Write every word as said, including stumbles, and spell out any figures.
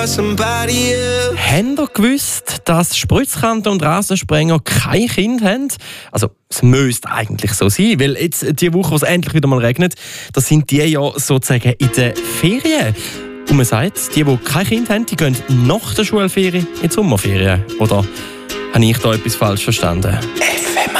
somebody else. Habt ihr gewusst, dass Spritzkanten und Rasensprenger kein Kind haben? Also, es müsste eigentlich so sein, weil jetzt die Woche, wo es endlich wieder mal regnet, das sind die ja sozusagen in den Ferien. Und man sagt, die, die kein Kind haben, die gehen nach der Schulferien in die Sommerferien. Oder habe ich da etwas falsch verstanden? F M